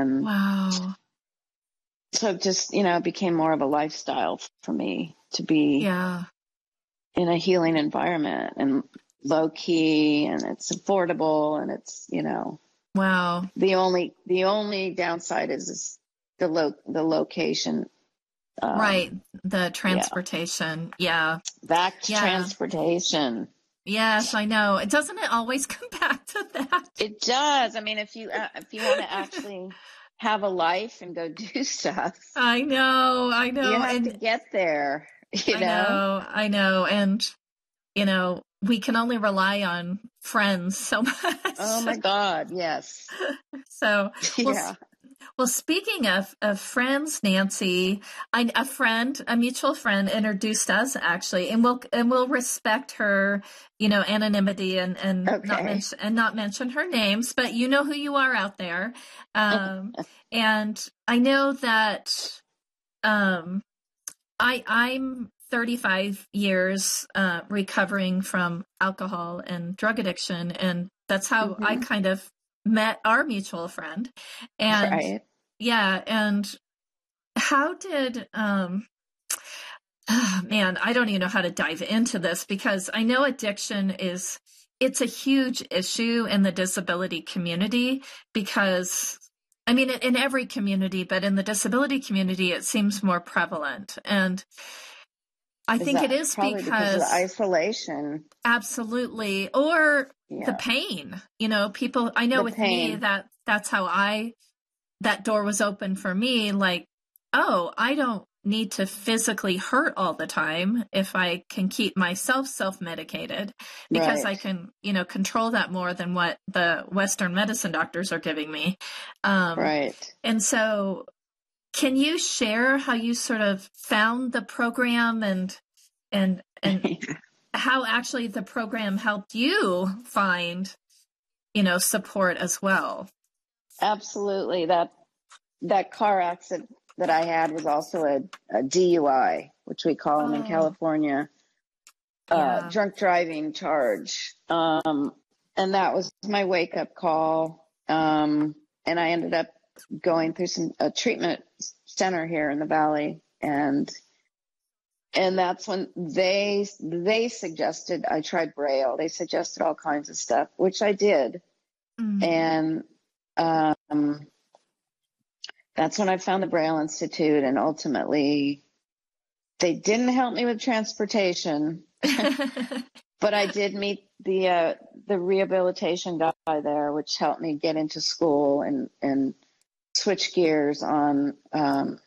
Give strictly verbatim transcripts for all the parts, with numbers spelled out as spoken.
And wow. so it just, you know, it became more of a lifestyle for me to be Yeah. in a healing environment and low key, and it's affordable, and it's, you know, Wow. the only, the only downside is, is the lo the location. Um, Right. The transportation. Yeah. yeah. Back to Yeah. transportation. Yes, I know. It doesn't it always come back to that? It does. I mean, if you, uh, if you want to actually have a life and go do stuff, I know. I know. you have And to get there, you I know? know. I know. And, you know, we can only rely on friends so much. Oh my God. Yes. So, well, Yeah. well, speaking of, of friends, Nancy, I, a friend, a mutual friend introduced us actually, and we'll, and we'll respect her, you know, anonymity and, and Okay. not mention, and not mention her names, but you know who you are out there. Um, and I know that, um, I, I'm thirty-five years, uh, recovering from alcohol and drug addiction. And that's how Mm-hmm. I kind of met our mutual friend. And Right. yeah. And how did, um, oh man, I don't even know how to dive into this, because I know addiction is, it's a huge issue in the disability community, because I mean, in every community, but in the disability community, it seems more prevalent. And I Is think that it is probably because, because of the isolation? absolutely, or Yeah. the pain, you know, people, I know The with pain. me that that's how I, that door was open for me. Like, oh, I don't need to physically hurt all the time if I can keep myself self-medicated, because Right. I can, you know, control that more than what the Western medicine doctors are giving me. Um, Right. and so can you share how you sort of found the program, and, and, and how actually the program helped you find, you know, support as well? Absolutely. That, that car accident that I had was also a, a D U I, which we call them in Oh, California, uh, yeah. drunk driving charge. Um, and that was my wake up call. Um, and I ended up going through some, a treatment center here in the Valley. And, and that's when they, they suggested I tried Braille. They suggested all kinds of stuff, which I did. Mm. And, um, that's when I found the Braille Institute, and ultimately they didn't help me with transportation, but I did meet the, uh, the rehabilitation guy there, which helped me get into school and, and switch gears on, um,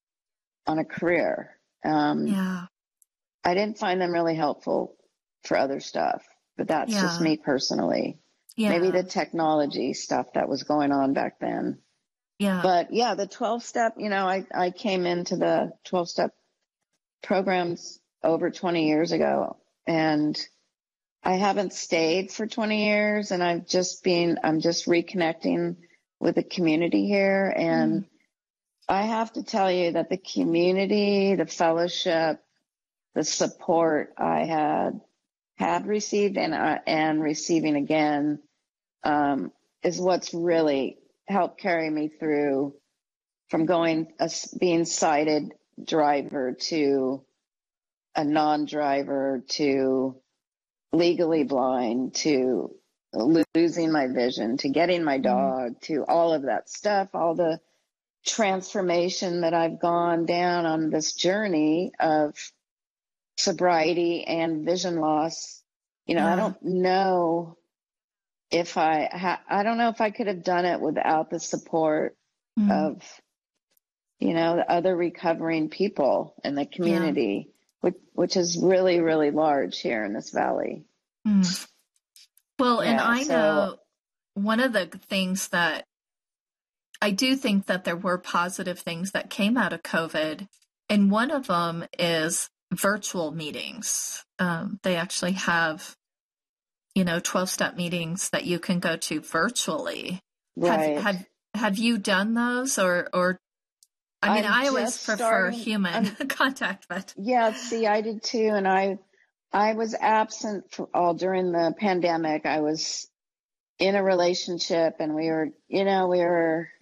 on a career. Um, Yeah. I didn't find them really helpful for other stuff, but that's Yeah. just me personally. Yeah. Maybe the technology stuff that was going on back then. Yeah. But yeah, the twelve step, you know, I, I came into the twelve step programs over twenty years ago, and I haven't stayed for twenty years, and I've just been, I'm just reconnecting with the community here. And Mm. I have to tell you that the community, the fellowship, the support I had, had received and, uh, and receiving again, um, is what's really helped carry me through from going, a, being sighted driver to a non-driver to legally blind to losing my vision to getting my dog to all of that stuff, all the transformation that I've gone down on this journey of sobriety and vision loss. You know, Yeah. I don't know if I, ha- I don't know if I could have done it without the support Mm. of, you know, the other recovering people in the community, yeah. which, which is really, really large here in this valley. Mm. Well, yeah, and I so, know one of the things that I do think that there were positive things that came out of COVID, and one of them is virtual meetings. Um, they actually have, you know, twelve step meetings that you can go to virtually. right. Have, have, have you done those, or, or, I mean, I'm I always prefer starting, human I'm, contact, but yeah, see, I did too. And I, I was absent for all during the pandemic. I was in a relationship, and we were, you know, we were